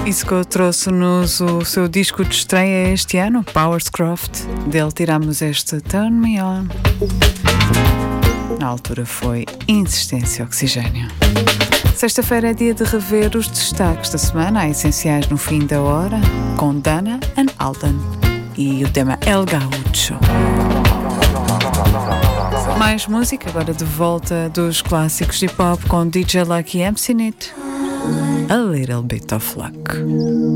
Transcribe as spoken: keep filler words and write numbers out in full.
Isco trouxe-nos o seu disco de estreia este ano, Powerscroft. Dele tiramos este Turn Me On. Na altura foi Insistência Oxigênio. Sexta-feira é dia de rever os destaques da semana, há essenciais no fim da hora, com Dana and Alden e o tema El Gaucho. Mais música, agora de volta dos clássicos de pop com D J Lucky e M C Nit. A Little Bit of Luck.